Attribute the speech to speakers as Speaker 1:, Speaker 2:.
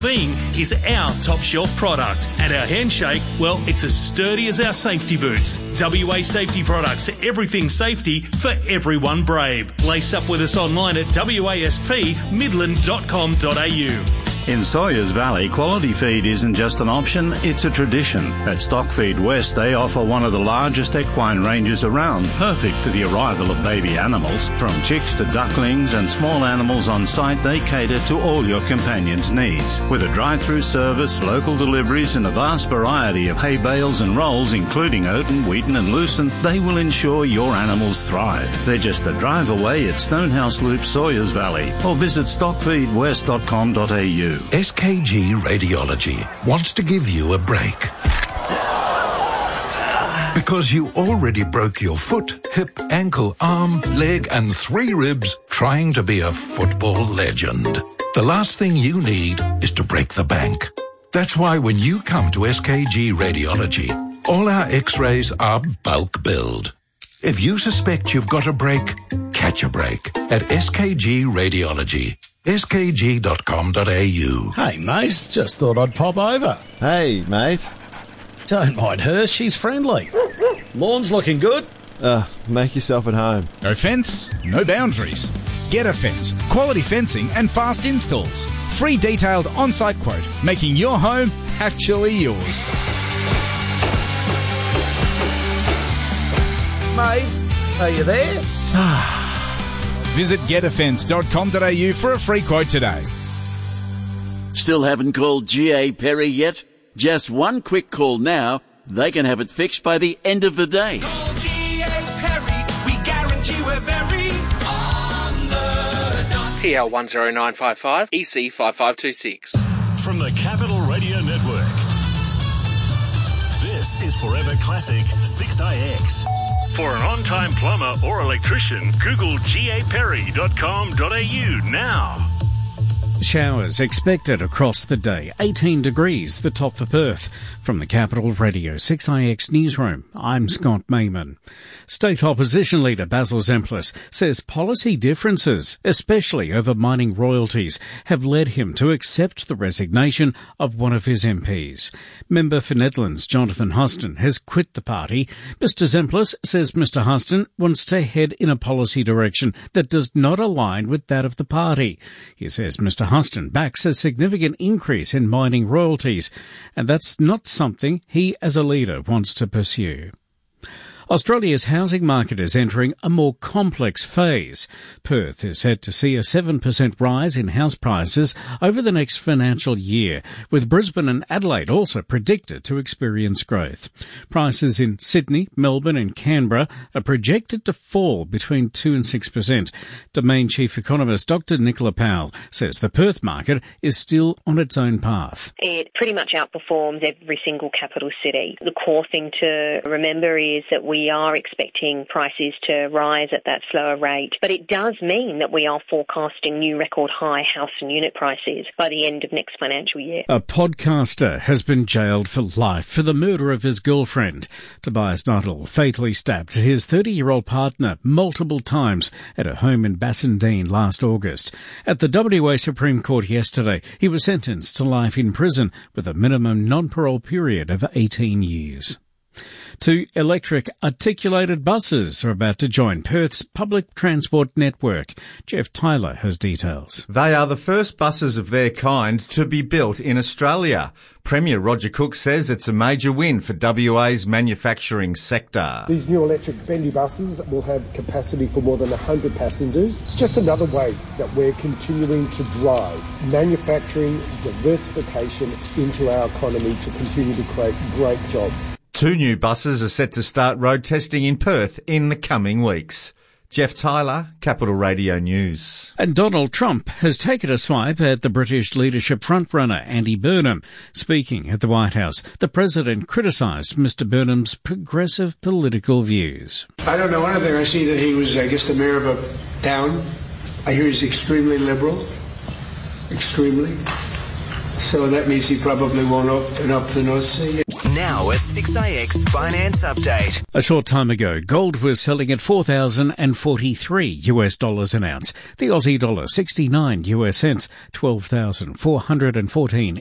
Speaker 1: Being is our top shelf product, and our handshake, well, it's as sturdy as our safety boots. WA Safety Products, everything safety for everyone brave. Lace up with us online at waspmidland.com.au.
Speaker 2: In Sawyers Valley, quality feed isn't just an option, it's a tradition. At Stockfeed West, they offer one of the largest equine ranges around, perfect for the arrival of baby animals. From chicks to ducklings and small animals on site, they cater to all your companions' needs. With a drive-through service, local deliveries and a vast variety of hay bales and rolls, including Oaten, Wheaton and Lucerne, they will ensure your animals thrive. They're just a drive away at Stonehouse Loop, Sawyers Valley, or visit stockfeedwest.com.au.
Speaker 3: SKG Radiology wants to give you a break. Because you already broke your foot, hip, ankle, arm, leg and 3 ribs trying to be a football legend. The last thing you need is to break the bank. That's why when you come to SKG Radiology, all our x-rays are bulk billed. If you suspect you've got a break, catch a break at SKG Radiology. skg.com.au.
Speaker 4: Hey, mate, just thought I'd pop over.
Speaker 5: Hey, mate.
Speaker 4: Don't mind her, she's friendly. Lawn's looking good.
Speaker 5: Make yourself at home.
Speaker 6: No fence, no boundaries. Get a Fence. Quality fencing and fast installs. Free detailed on-site quote, making your home actually yours.
Speaker 4: Mate, are you there?
Speaker 6: Visit getafence.com.au for a free quote today.
Speaker 7: Still haven't called G.A. Perry yet? Just one quick call now. They can have it fixed by the end of the day.
Speaker 8: Call G.A. Perry. We guarantee we're very on the dot.
Speaker 9: PL 10955, EC 5526.
Speaker 10: From the Capital Radio Network. This is Forever Classic 6IX. For an on-time plumber or electrician, Google gaperry.com.au now.
Speaker 11: Showers expected across the day. 18 degrees, the top for Perth. From the Capital Radio 6IX Newsroom, I'm Scott Mayman. State Opposition Leader Basil Zemplis says policy differences, especially over mining royalties, have led him to accept the resignation of one of his MPs. Member for Nedlands, Jonathan Huston, has quit the party. Mr Zemplis says Mr Huston wants to head in a policy direction that does not align with that of the party. He says Mr Huston backs a significant increase in mining royalties, and that's not something he as a leader wants to pursue. Australia's housing market is entering a more complex phase. Perth is set to see a 7% rise in house prices over the next financial year, with Brisbane and Adelaide also predicted to experience growth. Prices in Sydney, Melbourne and Canberra are projected to fall between 2 and 6%. Domain Chief Economist Dr Nicola Powell says the Perth market is still on its own path.
Speaker 12: It pretty much outperforms every single capital city. The core thing to remember is that we are expecting prices to rise at that slower rate, but it does mean that we are forecasting new record high house and unit prices by the end of next financial year.
Speaker 11: A podcaster has been jailed for life for the murder of his girlfriend. Tobias Nuttall fatally stabbed his 30-year-old partner multiple times at a home in Bassendean last August. At the WA Supreme Court yesterday, he was sentenced to life in prison with a minimum non-parole period of 18 years. 2 electric articulated buses are about to join Perth's public transport network. Jeff Tyler has details.
Speaker 13: They are the first buses of their kind to be built in Australia. Premier Roger Cook says it's a major win for WA's manufacturing sector.
Speaker 14: These new electric bendy buses will have capacity for more than 100 passengers. It's just another way that we're continuing to drive manufacturing diversification into our economy to continue to create great jobs.
Speaker 13: 2 new buses are set to start road testing in Perth in the coming weeks. Jeff Tyler, Capital Radio News.
Speaker 11: And Donald Trump has taken a swipe at the British leadership frontrunner Andy Burnham. Speaking at the White House, the president criticised Mr Burnham's progressive political views.
Speaker 15: I don't know anything. I see that he was, the mayor of a town. I hear he's extremely liberal. Extremely. So that means he probably won't open up the North Sea.
Speaker 16: Now a 6IX finance update.
Speaker 11: A short time ago, gold was selling at $4,043 an ounce. The Aussie dollar 69 US cents, 12,414